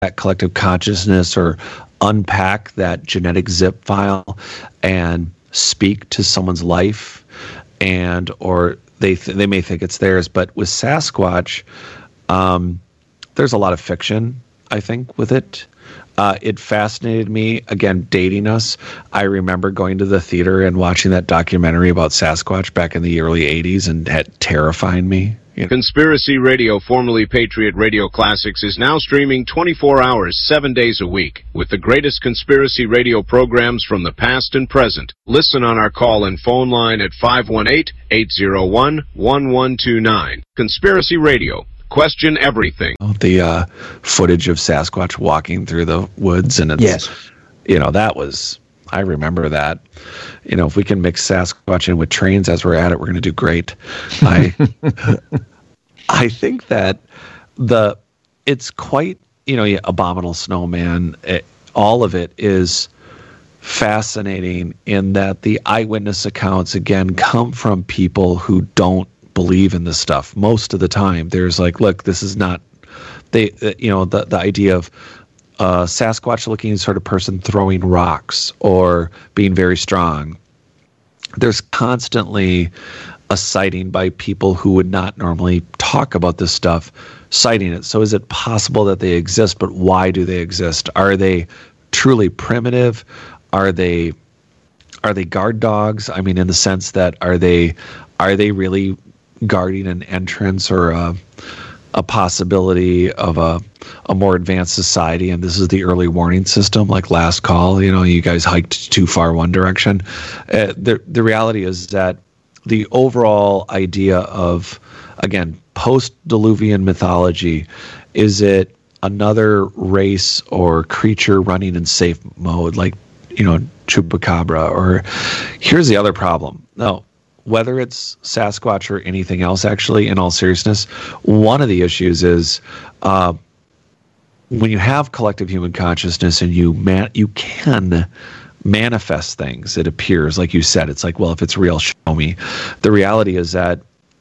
that collective consciousness or unpack that genetic zip file and speak to someone's life, and or they may think it's theirs. But with Sasquatch, there's a lot of fiction, I think, with it. It fascinated me, again, dating us. I remember going to the theater and watching that documentary about Sasquatch back in the early 80s, and that terrified me. You know? Conspiracy Radio, formerly Patriot Radio Classics, is now streaming 24 hours, 7 days a week, with the greatest conspiracy radio programs from the past and present. Listen on our call and phone line at 518-801-1129. Conspiracy Radio. Question everything. The footage of Sasquatch walking through the woods, and it's, yes, that was, I remember that. If we can mix Sasquatch in with trains as we're at it, we're going to do great. I think that it's quite, Abominable Snowman, all of it is fascinating in that the eyewitness accounts, again, come from people who don't believe in this stuff most of the time. There's like, look, this is not the idea of Sasquatch looking sort of person throwing rocks or being very strong. There's constantly a sighting by people who would not normally talk about this stuff, citing it. So is it possible that they exist, but why do they exist? Are they truly primitive? Are they guard dogs? I mean, in the sense that are they really guarding an entrance or a possibility of a more advanced society? And this is the early warning system, like last call, you guys hiked too far one direction. The reality is that the overall idea of, again, post-Diluvian mythology, is it another race or creature running in safe mode, like, Chupacabra? Or here's the other problem. No, whether it's Sasquatch or anything else, actually, in all seriousness, one of the issues is when you have collective human consciousness and you can manifest things, it appears, like you said, it's like, well, if it's real, show me. The reality is that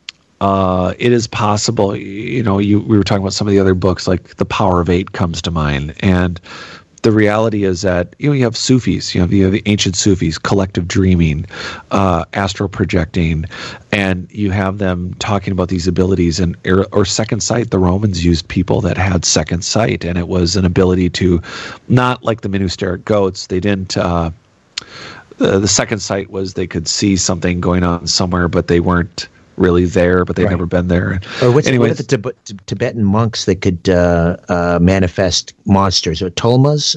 it is possible, we were talking about some of the other books, like The Power of Eight comes to mind, and the reality is that you have Sufis, you have the ancient Sufis, collective dreaming, astral projecting, and you have them talking about these abilities or second sight. The Romans used people that had second sight, and it was an ability to, not like the Menusteric goats. They didn't. The second sight was they could see something going on somewhere, but they weren't really there, but they've never been there. Or what are the Tibetan monks that could manifest monsters? Or Tolmas?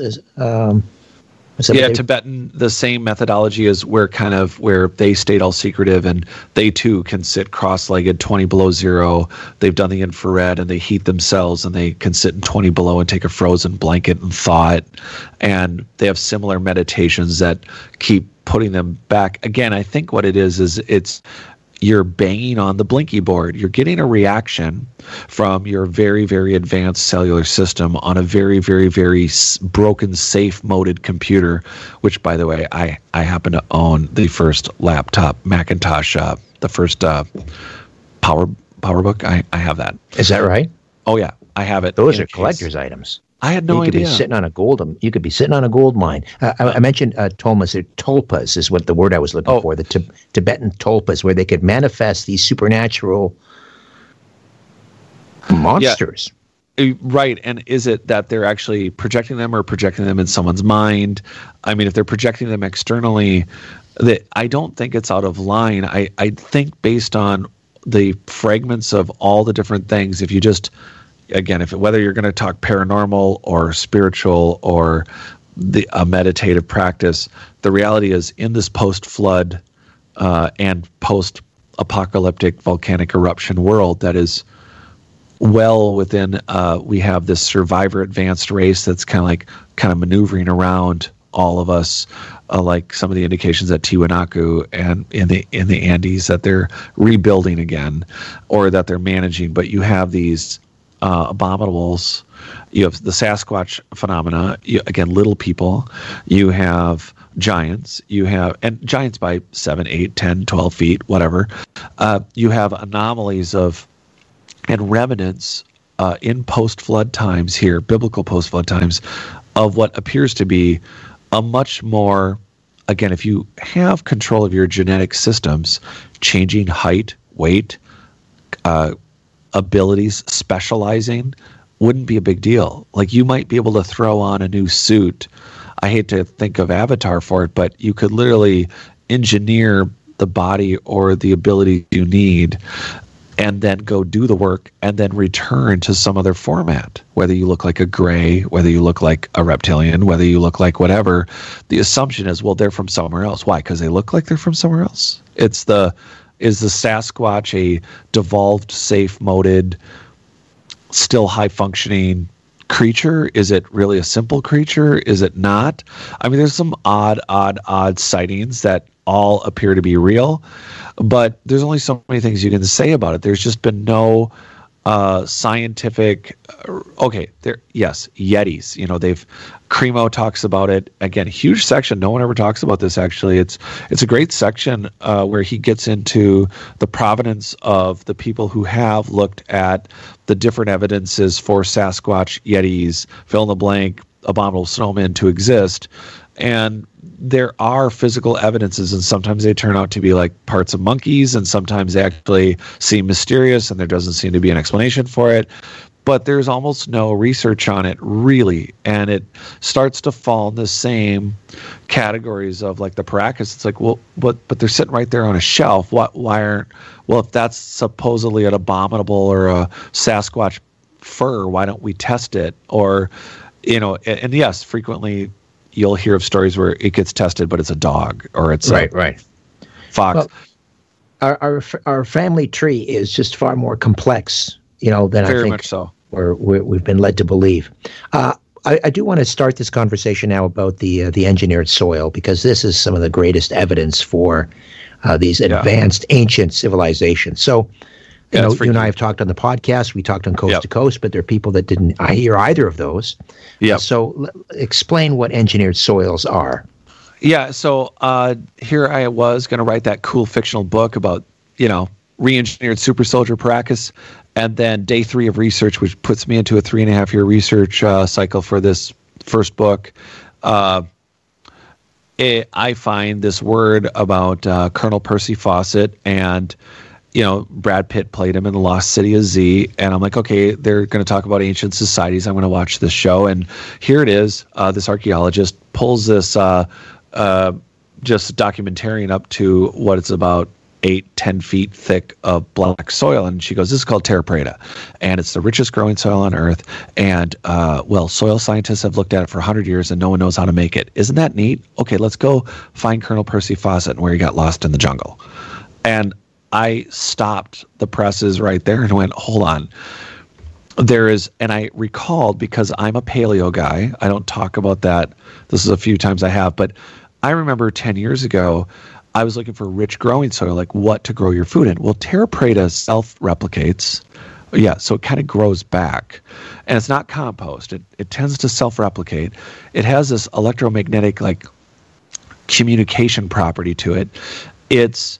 Tibetan, the same methodology is where they stayed all secretive, and they too can sit cross-legged 20 below zero. They've done the infrared, and they heat themselves, and they can sit in 20 below and take a frozen blanket and thaw it. And they have similar meditations that keep putting them back. Again, I think what it is it's you're banging on the blinky board. You're getting a reaction from your very, very advanced cellular system on a very, very, very broken, safe-moded computer, which, by the way, I happen to own the first laptop, Macintosh, the first PowerBook. I have that. Is that right? Oh, yeah. I have it. Those are collector's items. I had no idea. You could be sitting on a gold mine. I mentioned Tolmas, or Tulpas is what the word I was looking for. The Tibetan Tulpas, where they could manifest these supernatural monsters. Yeah. Right. And is it that they're actually projecting them or projecting them in someone's mind? I mean, if they're projecting them externally, I don't think it's out of line. I think based on the fragments of all the different things, if you just... Again, whether you're going to talk paranormal or spiritual or a meditative practice, the reality is in this post-flood and post-apocalyptic volcanic eruption world that is well within, we have this survivor advanced race that's kind of maneuvering around all of us, like some of the indications at Tiwanaku and in the Andes that they're rebuilding again or that they're managing. But you have these abominables, you have the Sasquatch phenomena, again, little people, you have giants, and giants by 7, 8, 10, 12 feet, whatever. You have anomalies and remnants in post-flood times here, biblical post-flood times, of what appears to be a much more, again, if you have control of your genetic systems, changing height, weight, abilities, specializing, wouldn't be a big deal. Like, you might be able to throw on a new suit. I hate to think of Avatar for it, but you could literally engineer the body or the ability you need and then go do the work and then return to some other format. Whether you look like a gray, whether you look like a reptilian, whether you look like whatever, the assumption is, well, they're from somewhere else. Why? Because they look like they're from somewhere else. Is the Sasquatch a devolved, safe-moded, still high-functioning creature? Is it really a simple creature? Is it not? I mean, there's some odd sightings that all appear to be real, but there's only so many things you can say about it. There's just been no scientific. Yes, Yetis. You know, Cremo talks about it again. Huge section. No one ever talks about this. Actually, it's a great section where he gets into the provenance of the people who have looked at the different evidences for Sasquatch, Yetis, fill in the blank, abominable snowmen to exist. And there are physical evidences, and sometimes they turn out to be like parts of monkeys, and sometimes they actually seem mysterious, and there doesn't seem to be an explanation for it. But there's almost no research on it, really, and it starts to fall in the same categories of like the Paracas. It's like, well, but they're sitting right there on a shelf. Why aren't? Well, if that's supposedly an abominable or a Sasquatch fur, why don't we test it? Or, you know, and yes, frequently you'll hear of stories where it gets tested, but it's a dog or it's a fox. Well, our family tree is just far more complex, you know, than Very I think much so. we've been led to believe. I do want to start this conversation now about the engineered soil, because this is some of the greatest evidence for these advanced ancient civilizations. So, you know, you and I have talked on the podcast. We talked on Coast to Coast, but there are people that didn't hear either of those. Yeah. So explain what engineered soils are. Yeah. So here I was going to write that cool fictional book about, you know, re-engineered super soldier Paracas. And then day 3 of research, which puts me into a 3.5-year research cycle for this first book. I find this word about Colonel Percy Fawcett, and you know, Brad Pitt played him in The Lost City of Z, and I'm like, okay, they're going to talk about ancient societies. I'm going to watch this show, and here it is. This archaeologist pulls this just documentarian up to what it's about 8-10 feet thick of black soil, and she goes, this is called terra preta, and it's the richest growing soil on Earth, and well, soil scientists have looked at it for 100 years, and no one knows how to make it. Isn't that neat? Okay, let's go find Colonel Percy Fawcett and where he got lost in the jungle. And I stopped the presses right there and went, hold on. And I recalled, because I'm a paleo guy, I don't talk about that. This is a few times I have, but I remember 10 years ago, I was looking for rich growing soil, like what to grow your food in. Well, terra preta self-replicates. Yeah, so it kind of grows back. And it's not compost. It tends to self-replicate. It has this electromagnetic, like, communication property to it. It's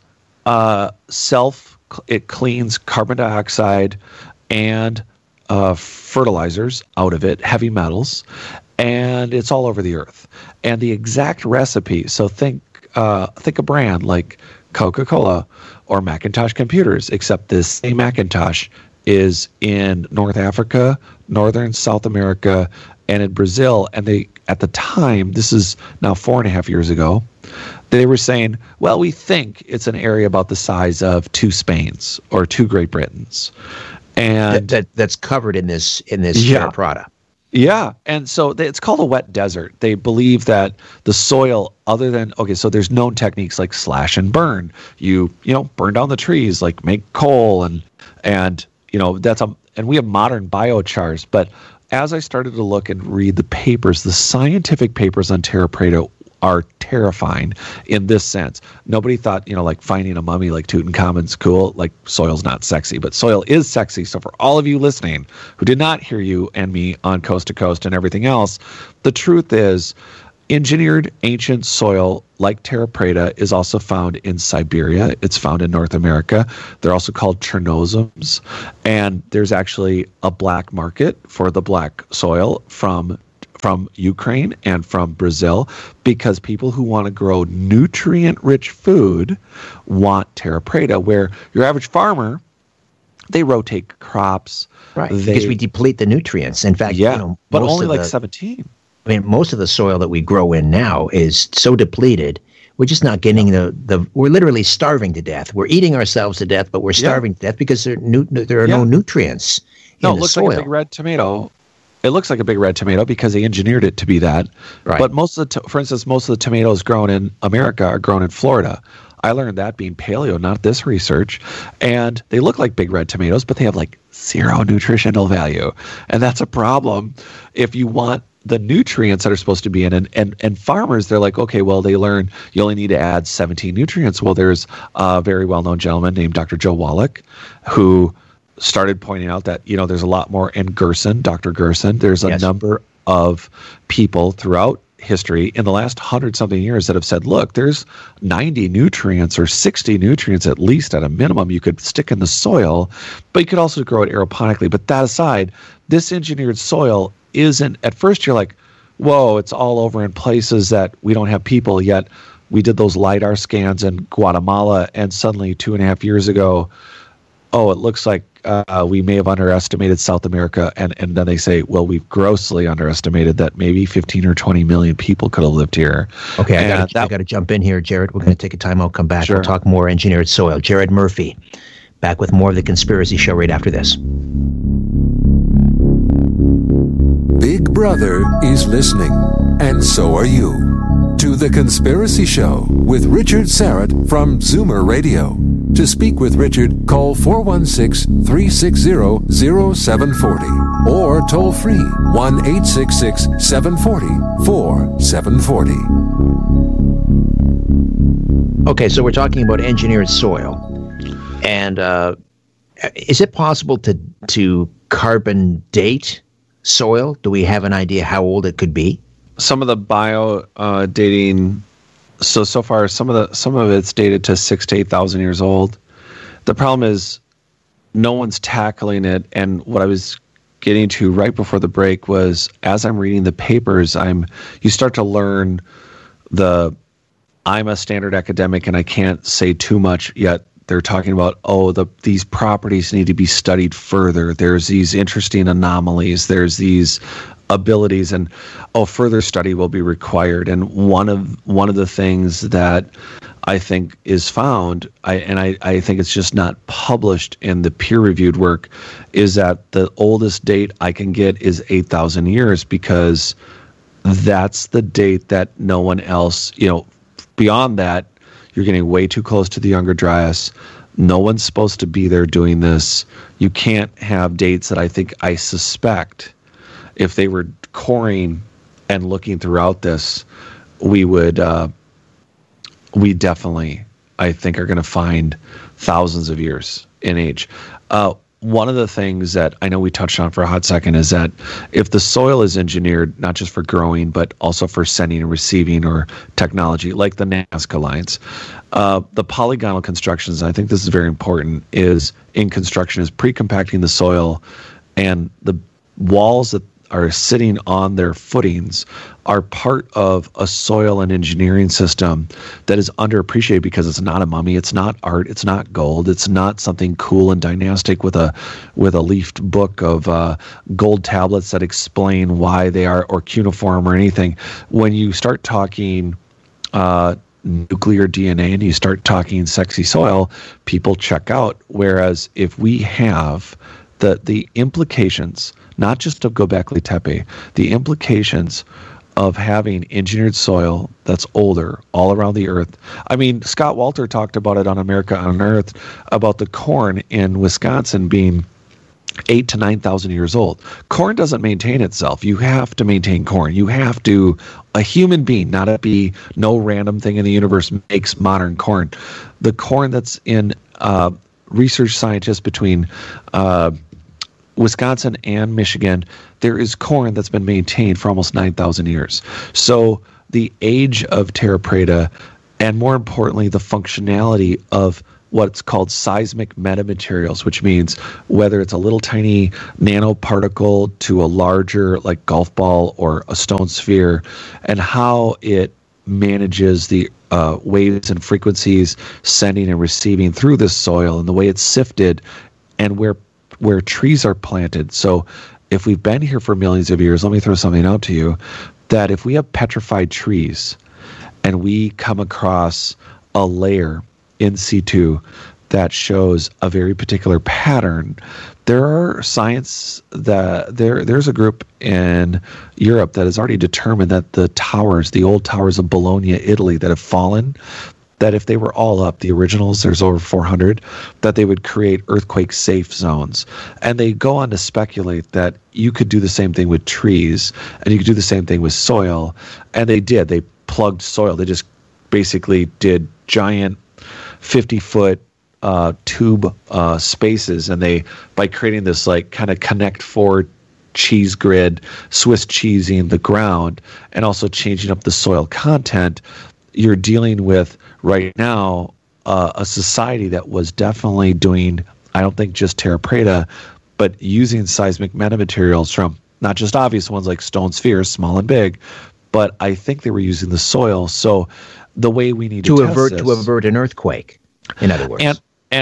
it cleans carbon dioxide and fertilizers out of it, heavy metals, and it's all over the earth. And the exact recipe, so think a brand like Coca-Cola or Macintosh computers, except this same Macintosh is in North Africa, Northern South America, and in Brazil. And they, at the time, this is now 4.5 years ago, they were saying, well, we think it's an area about the size of 2 Spains or 2 Great Britons. And that's covered in this terra preta. Yeah, and so it's called a wet desert. They believe that the soil, other than, okay, so there's known techniques like slash and burn. You know, burn down the trees, like make coal, and you know, and we have modern biochars. But as I started to look and read the papers, the scientific papers on terra preta are terrifying in this sense. Nobody thought, you know, like finding a mummy like Tutankhamun's cool. Like, soil's not sexy, but soil is sexy. So for all of you listening who did not hear you and me on Coast to Coast and everything else, the truth is, engineered ancient soil like terra preta is also found in Siberia. It's found in North America. They're also called Chernozems. And there's actually a black market for the black soil from Ukraine and from Brazil, because people who want to grow nutrient-rich food want terra preta, where your average farmer, they rotate crops. Right, because we deplete the nutrients. In fact, but only like 17. I mean, most of the soil that we grow in now is so depleted, we're just not getting we're literally starving to death. We're eating ourselves to death, but we're starving to death because there are no nutrients in the soil. Like a big red tomato. It looks like a big red tomato because they engineered it to be that. Right. But for instance, most of the tomatoes grown in America are grown in Florida. I learned that being paleo, not this research. And they look like big red tomatoes, but they have like zero nutritional value. And that's a problem if you want the nutrients that are supposed to be in. And farmers, they're like, okay, well, they learn you only need to add 17 nutrients. Well, there's a very well-known gentleman named Dr. Joe Wallach, who started pointing out that, there's a lot more in Gerson, Dr. Gerson. There's a number of people throughout history in the last 100-something years that have said, look, there's 90 nutrients or 60 nutrients at least at a minimum you could stick in the soil, but you could also grow it aeroponically. But that aside, this engineered soil isn't, at first you're like, whoa, it's all over in places that we don't have people yet. We did those LiDAR scans in Guatemala, and suddenly 2.5 years ago, it looks like we may have underestimated South America. And then they say, well, we've grossly underestimated that maybe 15 or 20 million people could have lived here. Okay, I got to jump in here, Jared. We're going to take a time. I'll come back. Sure. We'll talk more engineered soil. Jared Murphy, back with more of The Conspiracy Show right after this. Big Brother is listening, and so are you, to The Conspiracy Show with Richard Syrett from Zoomer Radio. To speak with Richard, call 416-360-0740 or toll free 1-866-740-4740. Okay, so we're talking about engineered soil. And is it possible to carbon date soil? Do we have an idea how old it could be? Some of the bio dating, so far some of it's dated to 6,000 to 8,000 years old. The problem is no one's tackling it, and what I was getting to right before the break was, as I'm reading the papers, you start to learn I'm a standard academic and I can't say too much yet. They're talking about, these properties need to be studied further. There's these interesting anomalies. There's these abilities, and further study will be required. And one of the things that I think is found, I think it's just not published in the peer-reviewed work, is that the oldest date I can get is 8,000 years, because that's the date that no one else, beyond that, you're getting way too close to the Younger Dryas. No one's supposed to be there doing this. You can't have dates that I suspect, if they were coring and looking throughout this, we definitely, I think, are going to find thousands of years in age. One of the things that I know we touched on for a hot second is that if the soil is engineered, not just for growing, but also for sending and receiving or technology, like the Nazca lines, the polygonal constructions, I think this is very important, is pre-compacting the soil, and the walls that are sitting on their footings are part of a soil and engineering system that is underappreciated, because it's not a mummy, it's not art, it's not gold, it's not something cool and dynastic with a leafed book of gold tablets that explain why they are, or cuneiform or anything. When you start talking nuclear DNA and you start talking sexy soil, people check out. Whereas if we have the implications, not just of Göbekli Tepe, the implications of having engineered soil that's older all around the earth. I mean, Scott Walter talked about it on America on Earth, about the corn in Wisconsin being 8,000 to 9,000 years old. Corn doesn't maintain itself. You have to maintain corn. You have to, a human being, not a bee, no random thing in the universe makes modern corn. The corn that's in research scientists between Wisconsin and Michigan, there is corn that's been maintained for almost 9,000 years. So the age of Terra Preta, and more importantly, the functionality of what's called seismic metamaterials, which means whether it's a little tiny nanoparticle to a larger, like golf ball or a stone sphere, and how it manages the waves and frequencies sending and receiving through this soil, and the way it's sifted, and where trees are planted. So if we've been here for millions of years, let me throw something out to you, that if we have petrified trees and we come across a layer in situ that shows a very particular pattern, there are science that there's a group in Europe that has already determined that the towers, the old towers of Bologna, Italy, that have fallen, that if they were all up, the originals, there's over 400, that they would create earthquake-safe zones. And they go on to speculate that you could do the same thing with trees, and you could do the same thing with soil. And they did. They plugged soil. They just basically did giant 50-foot tube spaces, and they, by creating this like kind of Connect Four cheese grid, Swiss cheesing the ground, and also changing up the soil content, you're dealing with right now a society that was definitely doing, I don't think just Terra Preta, but using seismic metamaterials from not just obvious ones like stone spheres, small and big, but I think they were using the soil. So the way we need to avert an earthquake, in other words.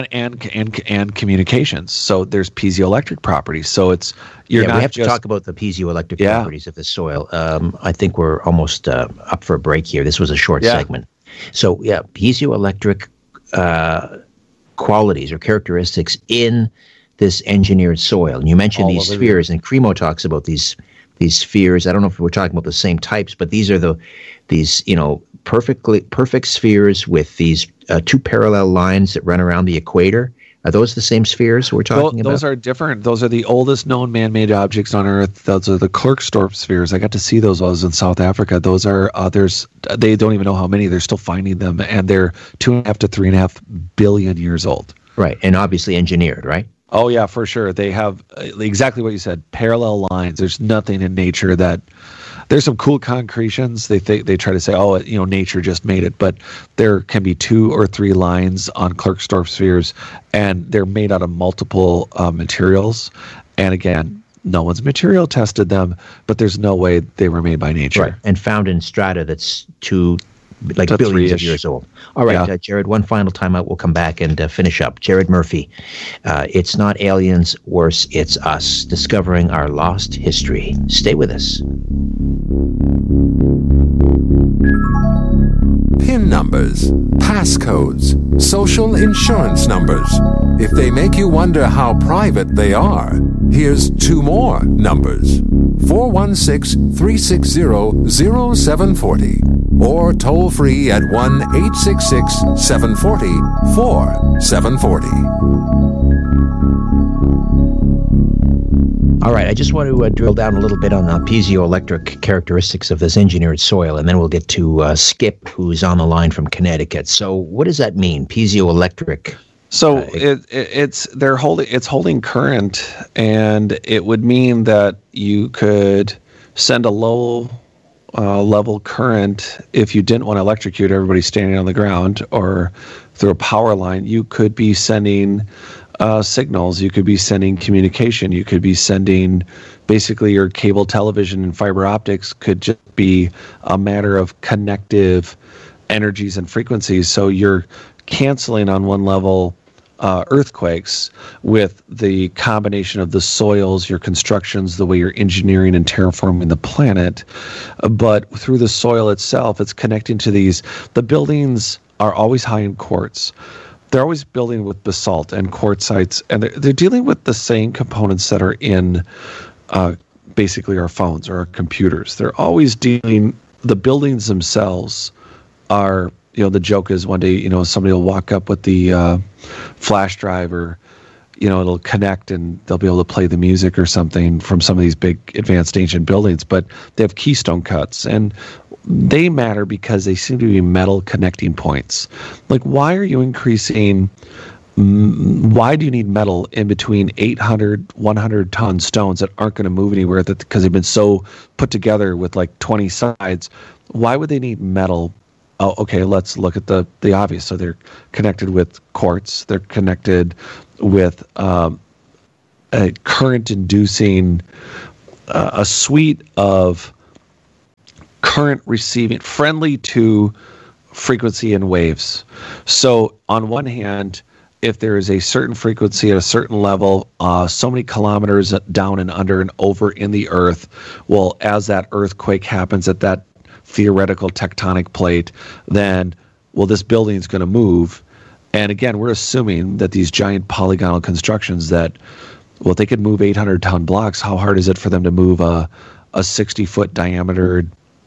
And communications. So there's piezoelectric properties. So it's we have to talk about the piezoelectric properties of the soil. I think we're almost up for a break here. This was a short segment. So piezoelectric qualities or characteristics in this engineered soil. And you mentioned these spheres, and Cremo talks about these spheres. I don't know if we're talking about the same types, but these are these perfect spheres with these two parallel lines that run around the equator. Are those the same spheres we're talking about? Those are different. Those are the oldest known man-made objects on Earth. Those are the Klerksdorp spheres. I got to see those while I was in South Africa. Those are they don't even know how many. They're still finding them, and they're 2.5 to 3.5 billion years old. Right, and obviously engineered, right? Oh yeah, for sure. They have exactly what you said. Parallel lines. There's nothing in nature that. There's some cool concretions. They try to say, nature just made it, but there can be 2 or 3 lines on Klerksdorp spheres, and they're made out of multiple materials. And again, no one's material tested them, but there's no way they were made by nature. Right, and found in strata that's billions of years old. All right, Jared, one final time out. We'll come back and finish up. Jared Murphy, It's Not Aliens, Worse, It's Us, Discovering Our Lost History. Stay with us. PIN numbers, passcodes, social insurance numbers. If they make you wonder how private they are, here's 2 more numbers. 416-360-0740 or toll free at 1-866-740-4740. All right, I just want to drill down a little bit on the piezoelectric characteristics of this engineered soil, and then we'll get to Skip, who's on the line from Connecticut. So what does that mean, piezoelectric? So it's holding current, and it would mean that you could send a low level current if you didn't want to electrocute everybody standing on the ground or through a power line. You could be sending signals. You could be sending communication. You could be sending basically your cable television and fiber optics could just be a matter of connective energies and frequencies. So you're canceling on one level earthquakes with the combination of the soils, your constructions, the way you're engineering and terraforming the planet. But through the soil itself, it's connecting to these. The buildings are always high in quartz. They're always building with basalt and quartzites, and they're dealing with the same components that are in basically our phones or our computers. They're always dealing, the buildings themselves are, the joke is one day, somebody will walk up with the flash drive, or, it'll connect and they'll be able to play the music or something from some of these big advanced ancient buildings, but they have keystone cuts, and they matter because they seem to be metal connecting points. Like, why are you increasing why do you need metal in between 800, 100-ton stones that aren't going to move anywhere because they've been so put together with like 20 sides? Why would they need metal? Oh, okay, let's look at the obvious. So they're connected with quartz. They're connected with a current-inducing, a suite of current receiving, friendly to frequency and waves. So on one hand, if there is a certain frequency at a certain level, so many kilometers down and under and over in the earth, well, as that earthquake happens at that theoretical tectonic plate, then, well, this building is going to move. And again, we're assuming that these giant polygonal constructions that, well, if they could move 800-ton blocks, how hard is it for them to move a 60-foot diameter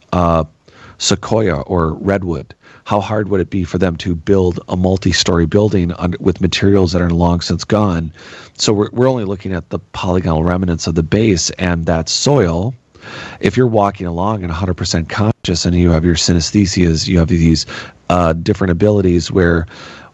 sequoia or redwood? How hard would it be for them to build a multi-story building with materials that are long since gone? So we're only looking at the polygonal remnants of the base and that soil. If you're walking along and 100% conscious and you have your synesthesias, you have these different abilities where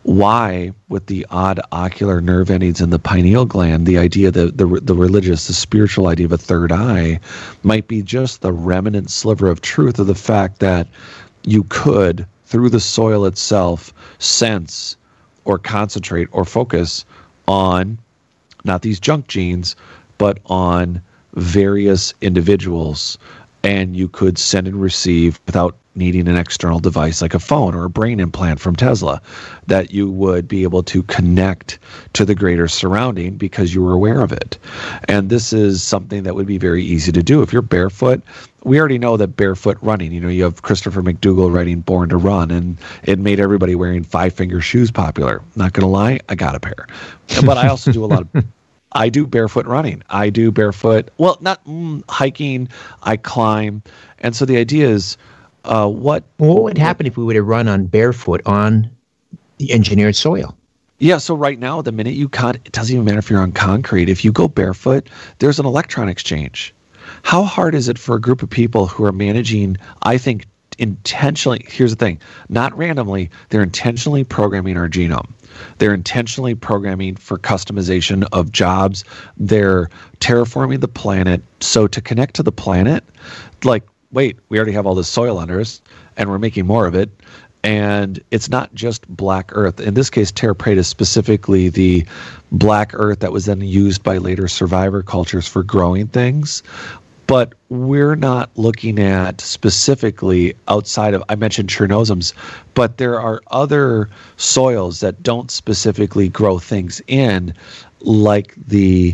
why, with the odd ocular nerve endings in the pineal gland, the idea that the religious, the spiritual idea of a third eye might be just the remnant sliver of truth of the fact that you could, through the soil itself, sense or concentrate or focus on not these junk genes, but on various individuals, and you could send and receive without needing an external device like a phone or a brain implant from Tesla, that you would be able to connect to the greater surrounding because you were aware of it. And this is something that would be very easy to do. If you're barefoot, we already know that barefoot running, you have Christopher McDougall writing Born to Run, and it made everybody wearing 5-finger shoes popular. Not going to lie, I got a pair. But I also do a lot of... I do barefoot running. I do barefoot, well, not hiking, I climb. And so the idea is, what would happen if we were to run on barefoot on the engineered soil? Yeah, so right now, the minute it doesn't even matter if you're on concrete. If you go barefoot, there's an electron exchange. How hard is it for a group of people who are managing, I think, intentionally, here's the thing, not randomly, they're intentionally programming our genome. They're intentionally programming for customization of jobs. They're terraforming the planet. So to connect to the planet, like, wait, we already have all this soil under us, and we're making more of it. And it's not just black earth. In this case, terra preta, specifically the black earth that was then used by later survivor cultures for growing things. But we're not looking at specifically outside of, I mentioned Chernozem's, but there are other soils that don't specifically grow things in, like the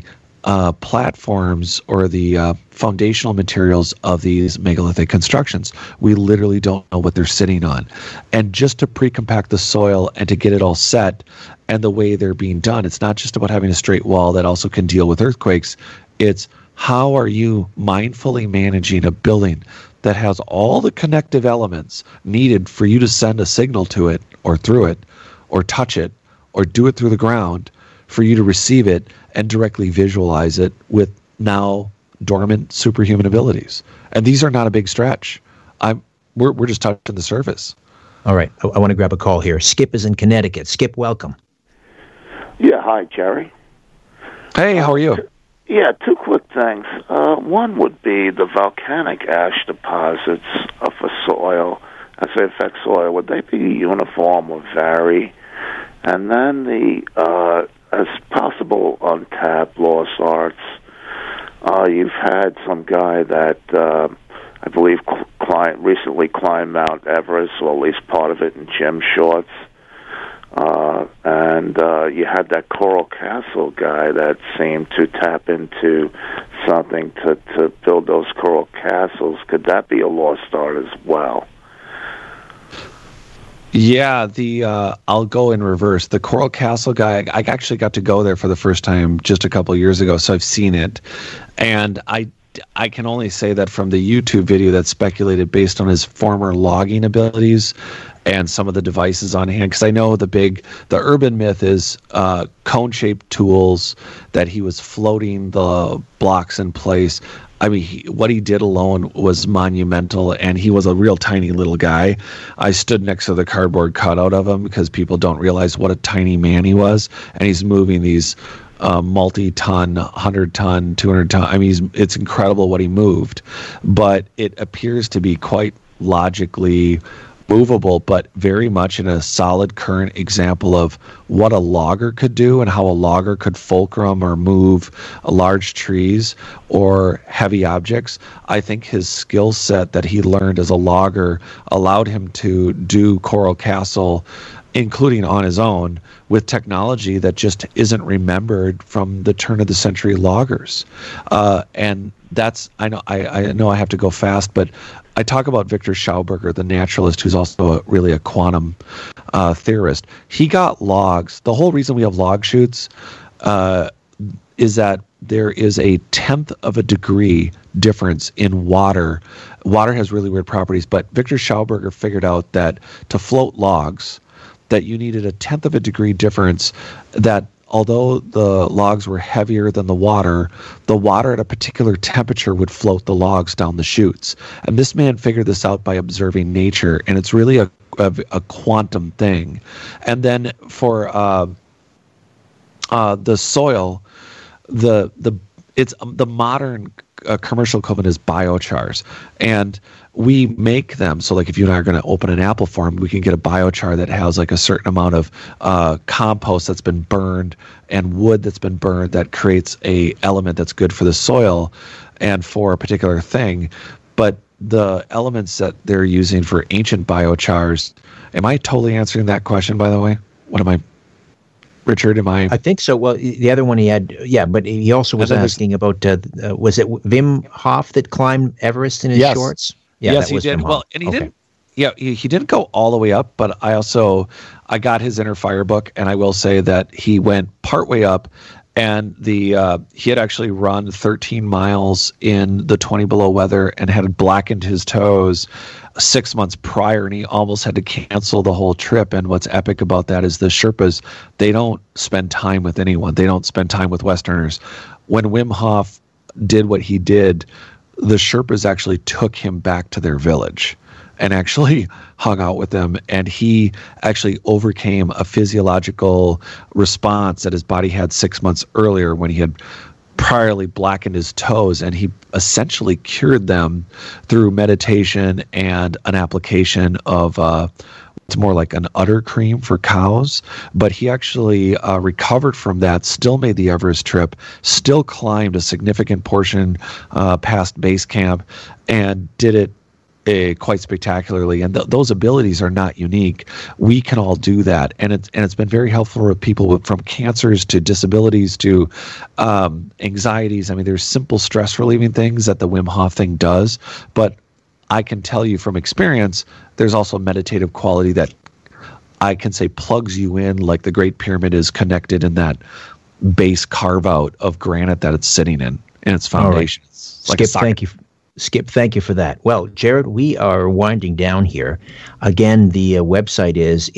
platforms or the foundational materials of these megalithic constructions. We literally don't know what they're sitting on. And just to pre-compact the soil and to get it all set and the way they're being done, it's not just about having a straight wall that also can deal with earthquakes. It's how are you mindfully managing a building that has all the connective elements needed for you to send a signal to it or through it or touch it or do it through the ground for you to receive it and directly visualize it with now dormant superhuman abilities. And these are not a big stretch. We're just touching the surface. All right. I want to grab a call here. Skip is in Connecticut. Skip, welcome. Yeah, hi, Jerry. Hey, how are you? Yeah, two quick things. One would be the volcanic ash deposits of a soil, as they affect soil. Would they be uniform or vary? And then the, as possible untapped lost arts, you've had some guy that I believe recently climbed Mount Everest, or at least part of it in gym shorts. And you had that Coral Castle guy that seemed to tap into something to build those coral castles. Could that be a lost art as well? Yeah, I'll go in reverse. The Coral Castle guy, I actually got to go there for the first time just a couple of years ago, so I've seen it. And I can only say that from the YouTube video that speculated based on his former logging abilities and some of the devices on hand, because I know the urban myth is cone-shaped tools that he was floating the blocks in place. I mean, what he did alone was monumental, and he was a real tiny little guy. I stood next to the cardboard cutout of him because people don't realize what a tiny man he was, and he's moving these multi-ton, 100-ton, 200-ton. I mean, it's incredible what he moved, but it appears to be quite logically movable, but very much in a solid current example of what a logger could do and how a logger could fulcrum or move large trees or heavy objects. I think his skill set that he learned as a logger allowed him to do Coral Castle, including on his own, with technology that just isn't remembered from the turn of the century loggers. And that's, I know I have to go fast, but I talk about Victor Schauberger, the naturalist, who's also really a quantum theorist. He got logs. The whole reason we have log chutes is that there is a 1/10 of a degree difference in water. Water has really weird properties, but Victor Schauberger figured out that to float logs, that you needed a 1/10 of a degree difference, that although the logs were heavier than the water at a particular temperature would float the logs down the chutes. And this man figured this out by observing nature, and it's really a quantum thing. And then for the soil, the modern commercial equipment is biochars, and we make them so, like, if you and I are going to open an apple farm, we can get a biochar that has like a certain amount of compost that's been burned and wood that's been burned that creates a element that's good for the soil and for a particular thing. But the elements that they're using for ancient biochars, am I totally answering that question, by the way? What am I? Richard, am I? I think so. Well, the other one he had, yeah, but he also was asking about, was it Wim Hof that climbed Everest in his shorts? Yeah, yes, he did. Well, and he didn't. Yeah, he didn't go all the way up, but I got his Inner Fire book, and I will say that he went partway up, and he had actually run 13 miles in the 20 below weather and had blackened his toes 6 months prior, and he almost had to cancel the whole trip. And what's epic about that is the Sherpas, they don't spend time with anyone. They don't spend time with Westerners. When Wim Hof did what he did, the Sherpas actually took him back to their village and actually hung out with them, and he actually overcame a physiological response that his body had 6 months earlier when he had priorly blackened his toes, and he essentially cured them through meditation and an application of it's more like an udder cream for cows. But he actually recovered from that, still made the Everest trip, still climbed a significant portion past base camp, and did it quite spectacularly. And those abilities are not unique. We can all do that, and it's been very helpful for people from cancers to disabilities to anxieties. I mean, there's simple stress relieving things that the Wim Hof thing does, but I can tell you from experience, there's also meditative quality that I can say plugs you in, like the Great Pyramid is connected in that base carve out of granite that it's sitting in its foundation. Right. Skip, thank you for that. Well, Jared, we are winding down here. Again, the website is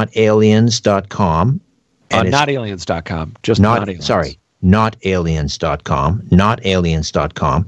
itsnotaliens.com. Not aliens.com. Just not aliens. Sorry, notaliens.com. Notaliens.com.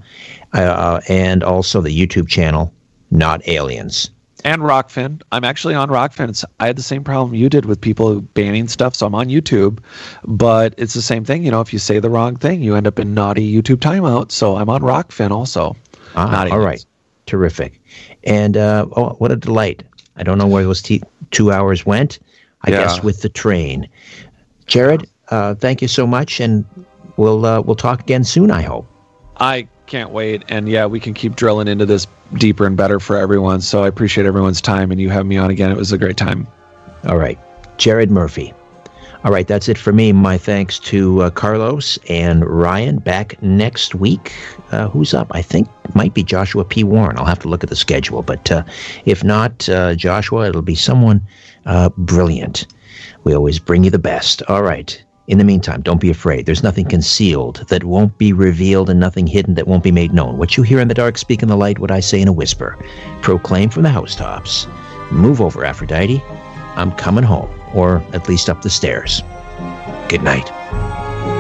And also the YouTube channel, Not Aliens. And Rockfin. I'm actually on Rockfin. I had the same problem you did with people banning stuff, so I'm on YouTube. But it's the same thing. You know, if you say the wrong thing, you end up in naughty YouTube timeout. So I'm on Rockfin also. All right. Terrific. And what a delight. I don't know where those 2 hours went. I guess with the train. Jared, thank you so much, and we'll talk again soon, I hope. I can't wait. And yeah, we can keep drilling into this deeper and better for everyone. So I appreciate everyone's time, and you having me on again. It was a great time. All right. Jared Murphy. All right, that's it for me. My thanks to Carlos and Ryan. Back next week. Who's up? I think it might be Joshua P. Warren. I'll have to look at the schedule. But if not Joshua, it'll be someone brilliant. We always bring you the best. All right. In the meantime, don't be afraid. There's nothing concealed that won't be revealed, and nothing hidden that won't be made known. What you hear in the dark, speak in the light. What I say in a whisper, proclaim from the housetops. Move over, Aphrodite. I'm coming home. Or at least up the stairs. Good night.